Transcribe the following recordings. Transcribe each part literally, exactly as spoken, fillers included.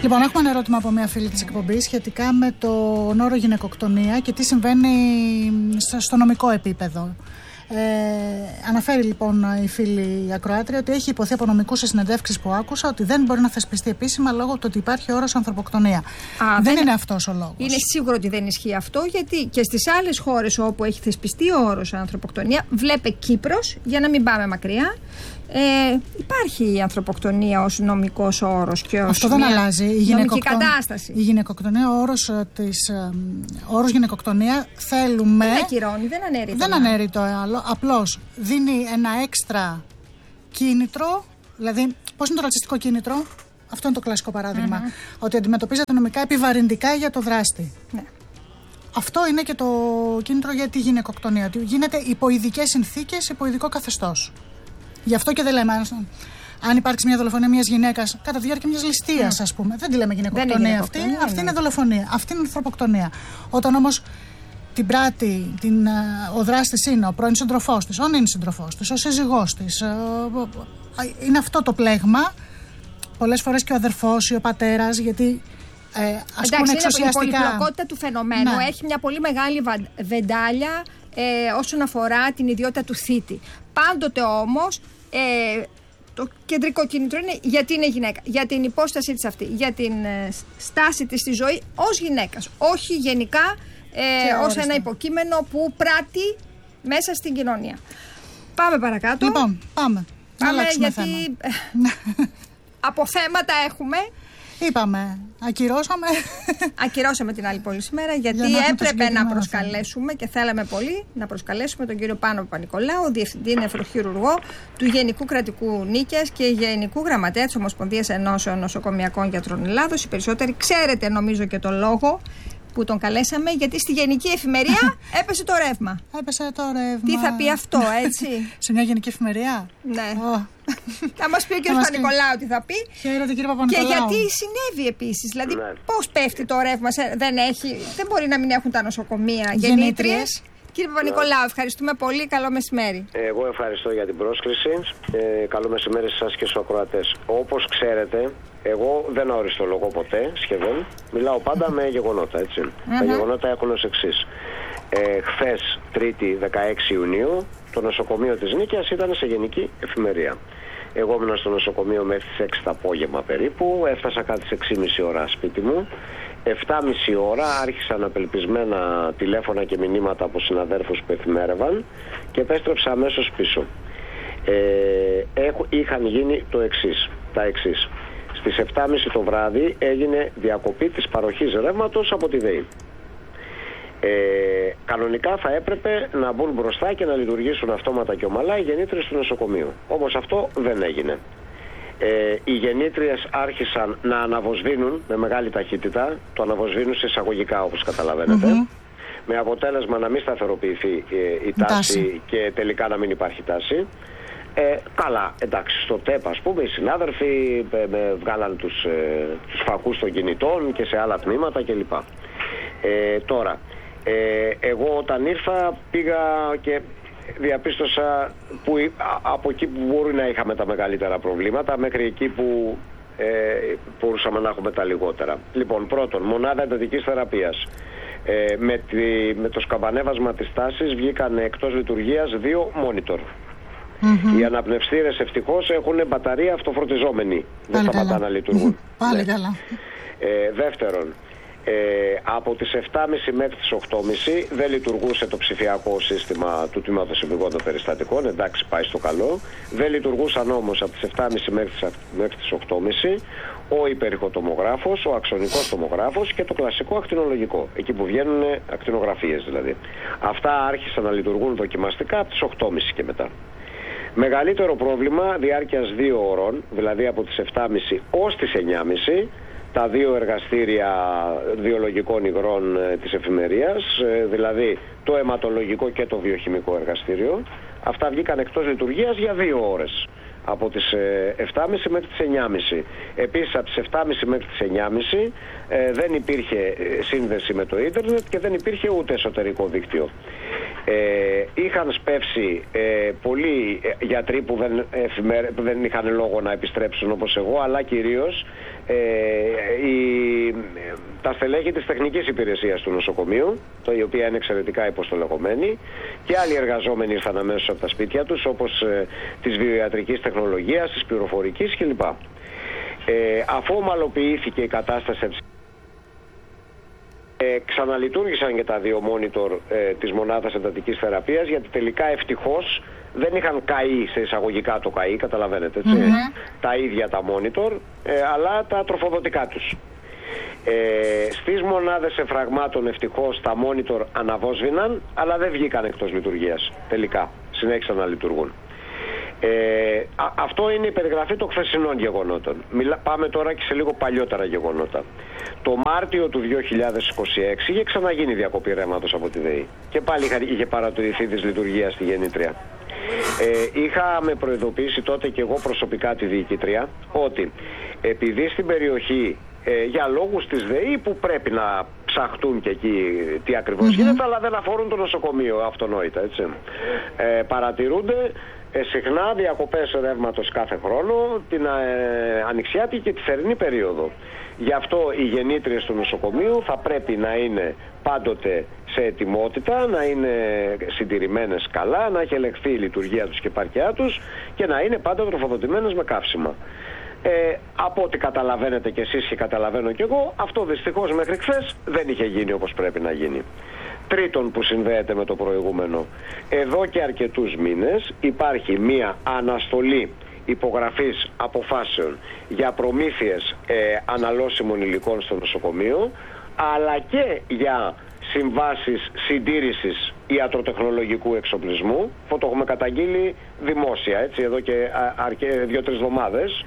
Λοιπόν, έχουμε ένα ερώτημα από μια φίλη της εκπομπής σχετικά με τον όρο γυναικοκτονία και τι συμβαίνει στο νομικό επίπεδο. Ε, αναφέρει λοιπόν η φίλη η ακροάτρια ότι έχει υποθεί από νομικούς σε συνεντεύξεις που άκουσα ότι δεν μπορεί να θεσπιστεί επίσημα λόγω του ότι υπάρχει όρος ανθρωποκτονία. Α, δεν, δεν είναι αυτός ο λόγος. Είναι σίγουρο ότι δεν ισχύει αυτό, γιατί και στις άλλες χώρες όπου έχει θεσπιστεί ο όρος ανθρωποκτονία, βλέπε Κύπρος, για να μην πάμε μακριά, ε, υπάρχει η ανθρωποκτονία ως νομικός όρος και ως αυτό δεν αλλάζει. Η νομική κατάσταση. Η γυναικοκτονία, ο όρος, της, ο όρος γυναικοκτονία θέλουμε. Δεν ακυρώνει, δεν αναιρεί. Δεν αναιρεί το άλλο. Απλώς δίνει ένα έξτρα κίνητρο. Δηλαδή, πώς είναι το ρατσιστικό κίνητρο? Αυτό είναι το κλασικό παράδειγμα. Mm-hmm. Ότι αντιμετωπίζεται νομικά επιβαρυντικά για το δράστη. Ναι. Αυτό είναι και το κίνητρο για τη γυναικοκτονία. Ότι γίνεται υπό ειδικές συνθήκες, υπό ειδικό καθεστώς. Γι' αυτό και δεν λέμε, αν υπάρξει μια δολοφονία μιας γυναίκας κατά τη διάρκεια μιας ληστείας, mm. ας πούμε, δεν τη λέμε γυναικοκτονία αυτή. Ναι, αυτή ναι. είναι δολοφονία. Αυτή είναι ανθρωποκτονία. Όταν όμως την πράττει, την, ο δράστης είναι ο πρώην σύντροφός της, ο νυν σύντροφός της, ο σύζυγός της. Είναι αυτό το πλέγμα. Πολλές φορές και ο αδερφός ή ο πατέρας, γιατί ε, ασκούν εντάξει, εξουσιαστικά. Είναι η πολυπλοκότητα του φαινομένου. Ναι. Έχει μια πολύ μεγάλη βεντάλια ε, όσον αφορά την ιδιότητα του θήτη. Πάντοτε όμως ε, το κεντρικό κίνητρο είναι γιατί είναι γυναίκα, για την υπόστασή της αυτή, για την ε, στάση της στη ζωή ως γυναίκας, όχι γενικά ε, ως ένα υποκείμενο που πράττει μέσα στην κοινωνία. Πάμε παρακάτω. Λοιπόν, πάμε. Πάμε γιατί από θέματα έχουμε. Είπαμε, ακυρώσαμε. Ακυρώσαμε την άλλη πόλη σήμερα, γιατί Για έπρεπε να προσκαλέσουμε και θέλαμε πολύ να προσκαλέσουμε τον κύριο Πάνο Παπα-Νικολάου, Διευθυντή Νεφροχειρουργό του Γενικού Κρατικού Νίκαιας και Γενικού Γραμματέα της Ομοσπονδίας Ενώσεων Νοσοκομιακών Γιατρών Ελλάδος. Οι περισσότεροι ξέρετε νομίζω και το λόγο που τον καλέσαμε, γιατί στη Γενική Εφημερία έπεσε το ρεύμα. Έπεσε το ρεύμα. Τι θα πει αυτό, έτσι? Σε μια Γενική Εφημερία. Ναι. Oh. Θα μας πει ο κύριος Παπα-Νικολάου τι θα πει. Χαίρετε κύριε Παπα-Νικολάου. Και γιατί συνέβη επίσης, δηλαδή ναι. πώς πέφτει το ρεύμα, σε, δεν, έχει, δεν μπορεί να μην έχουν τα νοσοκομεία γεννήτριες. Κύριε Παπα-Νικολάου, ευχαριστούμε πολύ. Καλό μεσημέρι. Εγώ ευχαριστώ για την πρόσκληση. Ε, καλό μεσημέρι σε εσάς και στους ακροατές. Όπως ξέρετε, εγώ δεν αοριστολογώ ποτέ σχεδόν. Μιλάω πάντα με γεγονότα, έτσι. Mm-hmm. Τα γεγονότα έχουν ως εξής. Ε, χθες, Τρίτη δεκαέξι Ιουνίου, το νοσοκομείο της Νίκαιας ήταν σε Γενική Εφημερία. Εγώ ήμουν στο νοσοκομείο μέχρι τις έξι το απόγευμα περίπου. Έφτασα κάτι στις έξι και μισή ώρα σπίτι μου. εφτά και μισή ώρα άρχισαν απελπισμένα τηλέφωνα και μηνύματα από συναδέρφους που εφημέρευαν και επέστρεψα αμέσως πίσω. Ε, έχ, είχαν γίνει το εξής, τα εξής. Στις εφτά και μισή το βράδυ έγινε διακοπή της παροχής ρεύματος από τη ΔΕΗ. Ε, κανονικά θα έπρεπε να μπουν μπροστά και να λειτουργήσουν αυτόματα και ομαλά οι γεννήτριες του νοσοκομείου. Όμως αυτό δεν έγινε. Ε, οι γεννήτριες άρχισαν να αναβοσβήνουν με μεγάλη ταχύτητα, το αναβοσβήνουν σε εισαγωγικά όπως καταλαβαίνετε, mm-hmm. με αποτέλεσμα να μην σταθεροποιηθεί ε, η τάση, τάση και τελικά να μην υπάρχει τάση. Ε, καλά, εντάξει, στο ΤΕΠ ας πούμε οι συνάδελφοι ε, με, βγάλαν τους, ε, τους φακούς των κινητών και σε άλλα τμήματα κλπ. Ε, τώρα, ε, εγώ όταν ήρθα πήγα και διαπίστωσα που, από εκεί που μπορεί να είχαμε τα μεγαλύτερα προβλήματα μέχρι εκεί που ε, μπορούσαμε να έχουμε τα λιγότερα. Λοιπόν, πρώτον, μονάδα εντατικής θεραπείας. Ε, με, τη, με το σκαμπανέβασμα της τάσης βγήκαν εκτός λειτουργίας δύο monitor. Mm-hmm. Οι αναπνευστήρες ευτυχώς έχουν μπαταρία αυτοφορτιζόμενη. Δεν σταματά να λειτουργούν. Πάλι ναι. καλά. Ε, δεύτερον, Ε, από τις εφτά και μισή μέχρι τις οκτώ και μισή δεν λειτουργούσε το ψηφιακό σύστημα του Τμήματος Επιγόντων Περιστατικών, εντάξει, πάει στο καλό. Δεν λειτουργούσαν όμως από τις εφτά και μισή μέχρι τις οκτώ και μισή ο υπερηχοτομογράφος, ο αξονικός τομογράφος και το κλασικό ακτινολογικό, εκεί που βγαίνουν ακτινογραφίες δηλαδή. Αυτά άρχισαν να λειτουργούν δοκιμαστικά από τις οκτώ και μισή και μετά. Μεγαλύτερο πρόβλημα διάρκειας δύο ώρων, δηλαδή από τις εφτά και μισή ως τις εννιά και μισή, τα δύο εργαστήρια βιολογικών υγρών ε, της εφημερίας, ε, δηλαδή το αιματολογικό και το βιοχημικό εργαστήριο, αυτά βγήκαν εκτός λειτουργίας για δύο ώρες. Από τις ε, εφτά και μισή μέχρι τις εννιά και μισή. Επίσης από τις εφτά και μισή μέχρι τις εννιά και μισή ε, δεν υπήρχε σύνδεση με το ίντερνετ και δεν υπήρχε ούτε εσωτερικό δίκτυο. Ε, είχαν σπεύσει ε, πολλοί γιατροί που δεν, εφημερ... που δεν είχαν λόγο να επιστρέψουν όπως εγώ, αλλά κυρίως Ε, η, τα στελέχη της τεχνικής υπηρεσίας του νοσοκομείου, το, η οποία είναι εξαιρετικά υποστελεχωμένη, και άλλοι εργαζόμενοι ήρθαν αμέσως από τα σπίτια τους, όπως ε, της βιοιατρικής τεχνολογίας, της πληροφορικής κλπ. Ε, αφού ομαλοποιήθηκε η κατάσταση, ε, ξαναλειτουργήσαν και τα δύο μόνιτορ ε, της μονάδας εντατικής θεραπείας, γιατί τελικά ευτυχώς δεν είχαν καεί, σε εισαγωγικά το καεί, καταλαβαίνετε, έτσι, mm-hmm. τα ίδια τα μόνιτορ, ε, αλλά τα τροφοδοτικά τους. Ε, στις μονάδες εφραγμάτων ευτυχώς τα μόνιτορ αναβόσβηναν, αλλά δεν βγήκαν εκτός λειτουργίας τελικά, συνέχισαν να λειτουργούν. Ε, α, αυτό είναι η περιγραφή των χθεσινών γεγονότων. Μιλά, πάμε τώρα και σε λίγο παλιότερα γεγονότα. Το Μάρτιο του δύο χιλιάδες είκοσι έξι είχε ξαναγίνει διακοπή ρεύματος από τη ΔΕΗ και πάλι είχε, είχε παρατηρηθεί δυσλειτουργία στη γεννήτρια. Ε, είχαμε προειδοποιήσει τότε και εγώ προσωπικά τη διοικήτρια ότι επειδή στην περιοχή ε, για λόγους της ΔΕΗ που πρέπει να ψαχτούν και εκεί τι ακριβώς mm-hmm. γίνεται, αλλά δεν αφορούν το νοσοκομείο, αυτονόητα, έτσι, ε, παρατηρούνται Ε, συχνά διακοπές ρεύματος κάθε χρόνο, την ε, ανοιξιάτικη και τη θερινή περίοδο. Γι' αυτό οι γεννήτριες του νοσοκομείου θα πρέπει να είναι πάντοτε σε ετοιμότητα, να είναι συντηρημένες καλά, να έχει ελεγχθεί η λειτουργία τους και η επάρκειά τους και να είναι πάντα τροφοδοτημένες με καύσιμα. Ε, από ό,τι καταλαβαίνετε κι εσείς και καταλαβαίνω κι εγώ, αυτό δυστυχώς μέχρι χθες δεν είχε γίνει όπως πρέπει να γίνει. Τρίτον, που συνδέεται με το προηγούμενο, εδώ και αρκετούς μήνες υπάρχει μία αναστολή υπογραφής αποφάσεων για προμήθειες ε, αναλώσιμων υλικών στο νοσοκομείο, αλλά και για συμβάσεις συντήρησης ιατροτεχνολογικού εξοπλισμού, που το έχουμε καταγγείλει δημόσια, έτσι, εδώ και δύο-τρεις εβδομάδες.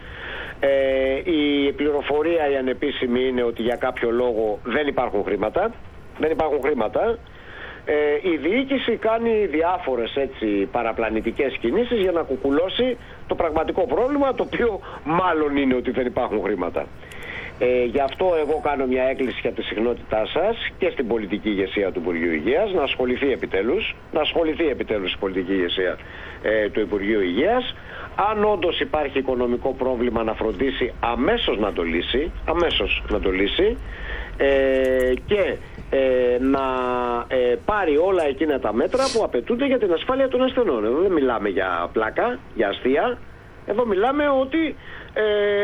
Ε, η πληροφορία η ανεπίσημη είναι ότι για κάποιο λόγο δεν υπάρχουν χρήματα. Δεν υπάρχουν χρήματα. Ε, η διοίκηση κάνει διάφορες, έτσι, παραπλανητικές κινήσεις για να κουκουλώσει το πραγματικό πρόβλημα, το οποίο μάλλον είναι ότι δεν υπάρχουν χρήματα. Ε, γι' αυτό εγώ κάνω μια έκκληση για τη συχνότητά σας και στην πολιτική ηγεσία του Υπουργείου Υγείας να ασχοληθεί επιτέλους, να ασχοληθεί επιτέλους η πολιτική ηγεσία ε, του Υπουργείου Υγείας. Αν όντως υπάρχει οικονομικό πρόβλημα, να φροντίσει αμέσως να το λύσει, αμέσως να το λύσει ε, και ε, να ε, πάρει όλα εκείνα τα μέτρα που απαιτούνται για την ασφάλεια των ασθενών. Εδώ δεν μιλάμε για πλάκα, για αστεία. Εδώ μιλάμε ότι ε,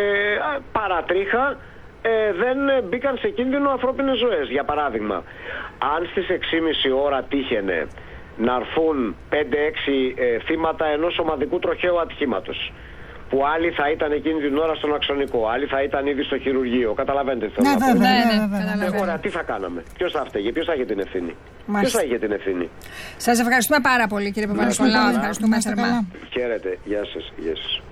παρατρίχα ε, δεν μπήκαν σε κίνδυνο ανθρώπινες ζωές. Για παράδειγμα, αν στις έξι και μισή ώρα τύχαινε να έρθουν πέντε έξι ε, θύματα ενός ομαδικού τροχαίου ατυχήματος, που άλλοι θα ήταν εκείνη την ώρα στον αξονικό, άλλοι θα ήταν ήδη στο χειρουργείο. Καταλαβαίνετε τι θέλω να πω. Ναι, ναι, ναι. Τι θα κάναμε, ποιος θα φταίγε, ποιος θα είχε την ευθύνη. Ποιος θα είχε την ευθύνη. Σας ευχαριστούμε πάρα πολύ, κύριε Παπα-Νικολάου. Ευχαριστούμε θερμά. Χαίρετε, γεια σας, γεια σας.